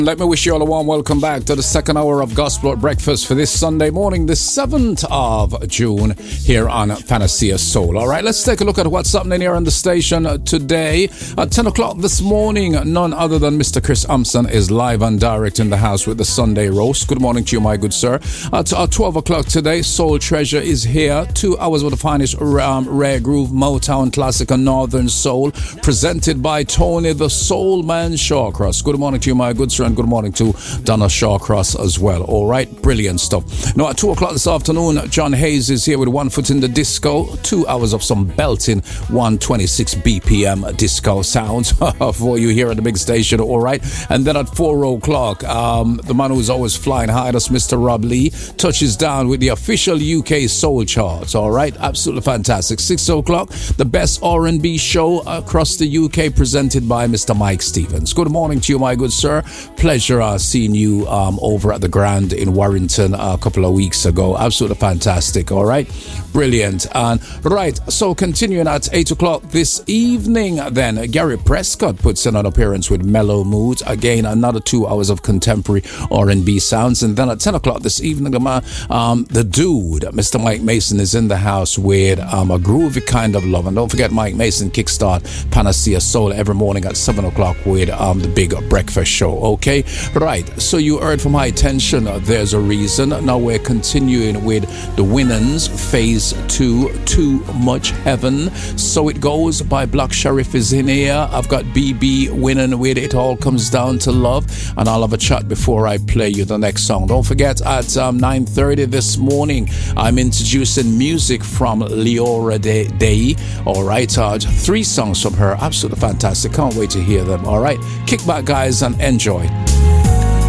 Let me wish you all a warm welcome back to the second hour of Gospel at Breakfast for this Sunday morning, the 7th of June, here on Panacea Soul. All right, let's take a look at what's happening here on the station today. At 10 o'clock this morning, none other than Mr. Chris Umson is live and direct in the house with the Sunday roast. Good morning to you, my good sir. At 12 o'clock today, Soul Treasure is here. 2 hours with the finest rare groove, Motown classic and Northern Soul, presented by Tony the Soul Man Shawcross. Good morning to you, my good sir. Good morning to Donna Shawcross as well. All right, brilliant stuff. Now at 2 o'clock this afternoon, John Hayes is here with One Foot in the Disco. 2 hours of some belting 126 BPM disco sounds for you here at the big station. All right, and then at 4 o'clock, the man who's always flying high, that's Mr. Rob Lee, touches down with the official UK Soul Charts. All right, absolutely fantastic. 6 o'clock, the best R&B show across the UK, presented by Mr. Mike Stevens. Good morning to you, my good sir. Pleasure seeing you over at the Grand in Warrington a couple of weeks ago. Absolutely fantastic. All right, brilliant. And right, so continuing at 8 o'clock this evening, then Gary Prescott puts in an appearance with Mellow Mood. Again, another 2 hours of contemporary R&B sounds. And then at 10 o'clock this evening, the dude, Mr. Mike Mason, is in the house with a groovy kind of love. And don't forget, Mike Mason kickstart Panacea Soul every morning at 7 o'clock with the big breakfast show. Okay, right, so you heard from High Tension, There's a Reason. Now we're continuing with the Winans, Phase 2, Too Much Heaven. So It Goes by Black Sheriff is in here. I've got BB winning with It All Comes Down to Love, and I'll have a chat before I play you the next song. Don't forget, at 9:30 this morning, I'm introducing music from Leora Day. All right, 3 songs from her, absolutely fantastic. Can't wait to hear them. All right, kick back, guys, and enjoy.